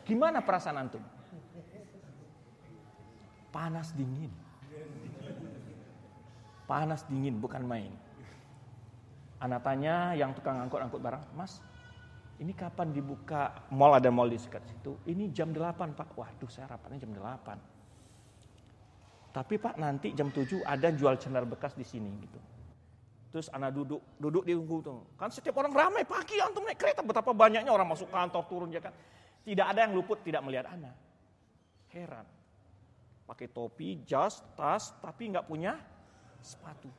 Gimana perasaan antum? Panas dingin. Panas dingin, bukan main. Anak tanya yang tukang angkut barang, Mas, ini kapan dibuka mall, ada mall di sekitar situ? Ini jam 8 Pak. Waduh, saya rapatnya jam 8. Tapi Pak, nanti jam 7 ada jual sendal bekas di sini gitu. Terus anak duduk di unggu tuh. Kan setiap orang ramai pagi antum naik kereta, betapa banyaknya orang masuk kantor turun ya kan. Tidak ada yang luput tidak melihat anak. Heran. Pakai topi, jas, tas, tapi nggak punya sepatu.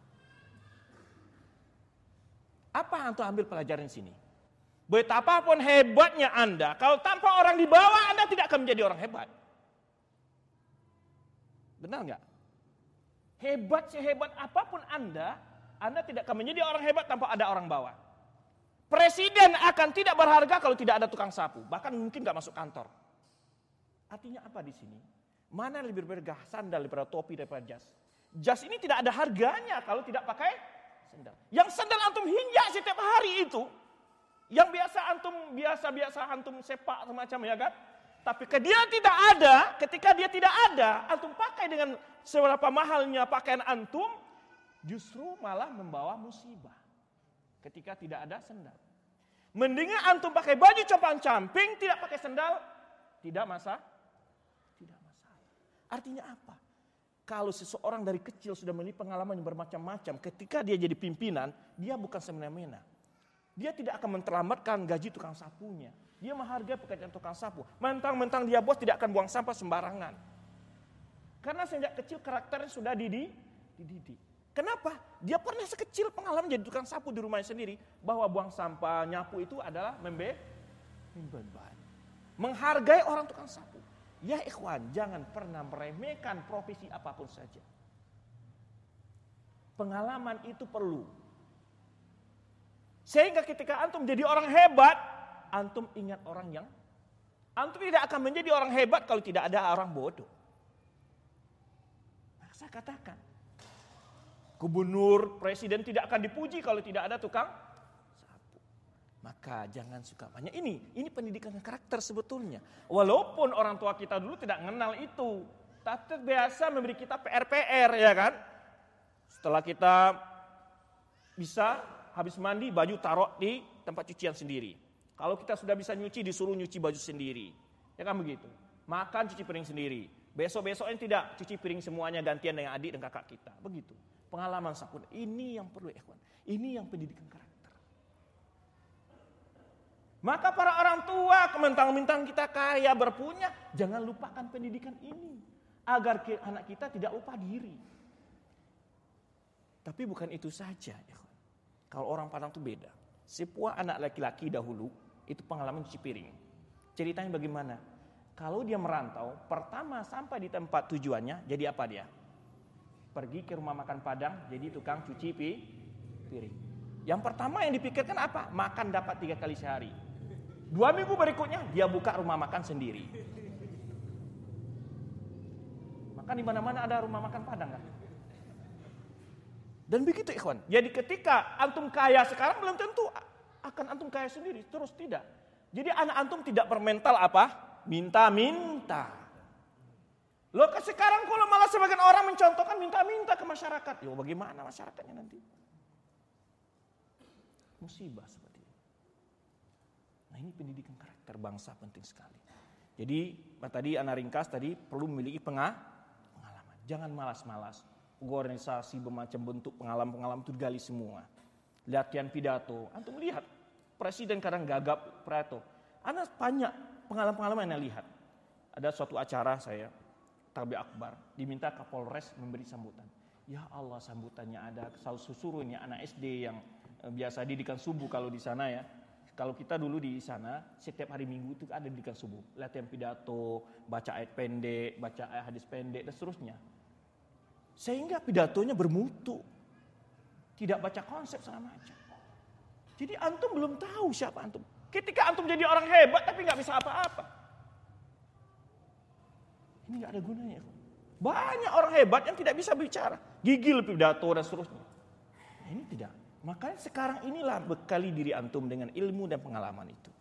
Apa yang antum ambil pelajaran sini? Betapapun hebatnya Anda, kalau tanpa orang di bawah Anda tidak akan menjadi orang hebat. Benar nggak? Sehebat apapun Anda tidak akan menjadi orang hebat tanpa ada orang bawah. Presiden akan tidak berharga kalau tidak ada tukang sapu, bahkan mungkin nggak masuk kantor. Artinya apa di sini? Mana yang lebih berharga, sandal daripada topi daripada jas? Jas ini tidak ada harganya kalau tidak pakai sandal. Yang sandal antum hinjak setiap hari itu, yang biasa antum sepak semacam ya kan? Tapi ketika dia tidak ada, antum pakai dengan seberapa mahalnya pakaian antum, justru malah membawa musibah. Ketika tidak ada sandal. Mendingan antum pakai baju compang-camping, tidak pakai sandal, tidak masalah. Artinya apa? Kalau seseorang dari kecil sudah memiliki pengalaman yang bermacam-macam, ketika dia jadi pimpinan, dia bukan semena-mena. Dia tidak akan menterlambatkan gaji tukang sapunya. Dia menghargai pekerjaan tukang sapu. Mentang-mentang dia bos, tidak akan buang sampah sembarangan. Karena sejak kecil karakternya sudah dididik. Kenapa? Dia pernah sekecil pengalaman jadi tukang sapu di rumahnya sendiri, bahwa buang sampah, nyapu itu adalah membeban. Menghargai orang tukang sapu. Ya ikhwan, jangan pernah meremehkan profesi apapun saja. Pengalaman itu perlu. Sehingga ketika antum jadi orang hebat, antum ingat orang yang antum tidak akan menjadi orang hebat kalau tidak ada orang bodoh. Nah, saya katakan, gubernur, presiden tidak akan dipuji kalau tidak ada tukang sapu. Maka jangan suka banyak. Ini pendidikan karakter sebetulnya. Walaupun orang tua kita dulu tidak mengenal itu, tapi biasa memberi kita PR ya kan. Setelah kita bisa habis mandi, baju taruh di tempat cucian sendiri. Kalau kita sudah bisa nyuci, disuruh nyuci baju sendiri. Ya kan begitu. Makan, cuci piring sendiri. Besok-besoknya tidak, cuci piring semuanya gantian dengan adik dan kakak kita. Begitu. Pengalaman sakun. Ini yang perlu ikhwan. Ini yang pendidikan karakter. Maka para orang tua, mentang-mentang kita kaya, berpunya, jangan lupakan pendidikan ini. Agar anak kita tidak lupa diri. Tapi bukan itu saja. Kalau orang Padang itu beda. Sebuah anak laki-laki dahulu, itu pengalaman cuci piring. Ceritanya bagaimana? Kalau dia merantau, pertama sampai di tempat tujuannya, jadi apa dia? Pergi ke rumah makan Padang, jadi tukang cuci piring. Yang pertama yang dipikirkan apa? Makan dapat 3 kali sehari. 2 minggu berikutnya, dia buka rumah makan sendiri. Makan di mana-mana ada rumah makan Padang kan? Dan begitu ikhwan. Jadi ketika antum kaya sekarang belum tentu akan antum kaya sendiri. Terus tidak. Jadi anak antum tidak bermental apa? Minta-minta. Loh sekarang kalau malah sebagian orang mencontohkan minta-minta ke masyarakat. Ya bagaimana masyarakatnya nanti? Musibah seperti ini. Nah ini pendidikan karakter bangsa penting sekali. Jadi tadi anak ringkas tadi perlu memiliki pengalaman. Jangan malas-malas. Organisasi bermacam bentuk pengalaman itu digali semua. Latihan pidato. Antum lihat presiden kadang gagap pidato. Ada banyak pengalaman-pengalaman yang lihat. Ada suatu acara saya takbir akbar, diminta Kapolres memberi sambutan. Ya Allah sambutannya ada susuruhnya anak SD yang biasa didikan subuh kalau di sana ya. Kalau kita dulu di sana setiap hari Minggu itu ada didikan subuh, latihan pidato, baca ayat pendek, baca ayat hadis pendek dan seterusnya. Sehingga pidatonya bermutu. Tidak baca konsep segala macam. Jadi antum belum tahu siapa antum. Ketika antum jadi orang hebat tapi gak bisa apa-apa. Ini gak ada gunanya. Banyak orang hebat yang tidak bisa bicara. Gigil pidato dan seterusnya. Nah, ini tidak. Makanya sekarang inilah bekali diri antum dengan ilmu dan pengalaman itu.